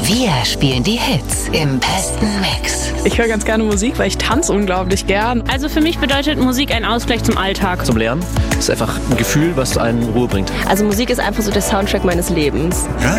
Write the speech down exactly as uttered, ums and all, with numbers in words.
Wir spielen die Hits im besten Mix. Ich höre ganz gerne Musik, weil ich tanze unglaublich gern. Also für mich bedeutet Musik ein Ausgleich zum Alltag. Zum Lernen. Das ist einfach ein Gefühl, was einen Ruhe bringt. Also Musik ist einfach so der Soundtrack meines Lebens. Radio